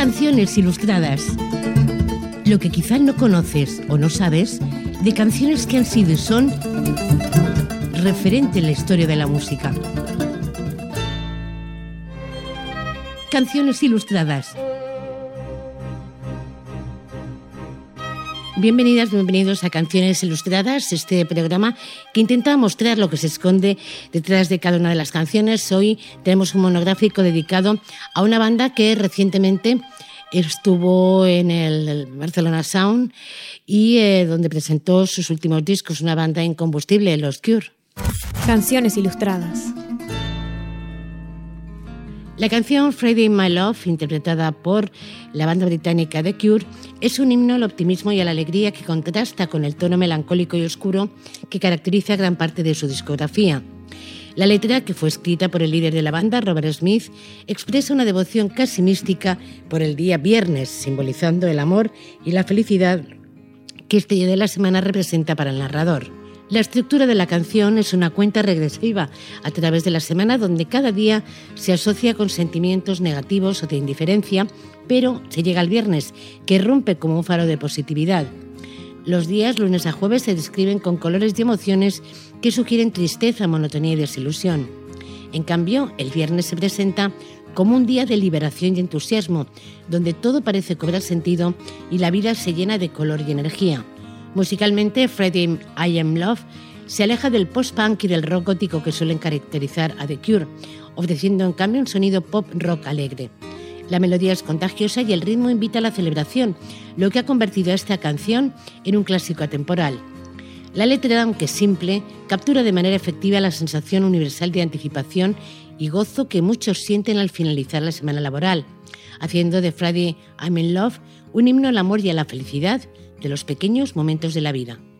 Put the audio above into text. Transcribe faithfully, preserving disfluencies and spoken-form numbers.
Canciones ilustradas. Lo que quizá no conoces o no sabes de canciones que han sido y son referente en la historia de la música. Canciones ilustradas. Bienvenidas, bienvenidos a Canciones Ilustradas, este programa que intenta mostrar lo que se esconde detrás de cada una de las canciones. Hoy tenemos un monográfico dedicado a una banda que recientemente estuvo en el Barcelona Sound y eh, donde presentó sus últimos discos, una banda incombustible, los Cure. Canciones Ilustradas. La canción Friday My Love, interpretada por la banda británica The Cure, es un himno al optimismo y a la alegría que contrasta con el tono melancólico y oscuro que caracteriza gran parte de su discografía. La letra, que fue escrita por el líder de la banda, Robert Smith, expresa una devoción casi mística por el día viernes, simbolizando el amor y la felicidad que este día de la semana representa para el narrador. La estructura de la canción es una cuenta regresiva a través de la semana donde cada día se asocia con sentimientos negativos o de indiferencia, pero se llega al viernes, que rompe como un faro de positividad. Los días, lunes a jueves, se describen con colores y emociones que sugieren tristeza, monotonía y desilusión. En cambio, el viernes se presenta como un día de liberación y entusiasmo, donde todo parece cobrar sentido y la vida se llena de color y energía. Musicalmente, Friday I Am Love se aleja del post-punk y del rock gótico que suelen caracterizar a The Cure, ofreciendo en cambio un sonido pop-rock alegre. La melodía es contagiosa y el ritmo invita a la celebración, lo que ha convertido a esta canción en un clásico atemporal. La letra, aunque simple, captura de manera efectiva la sensación universal de anticipación y gozo que muchos sienten al finalizar la semana laboral, haciendo de Friday I'm in Love un himno al amor y a la felicidad de los pequeños momentos de la vida.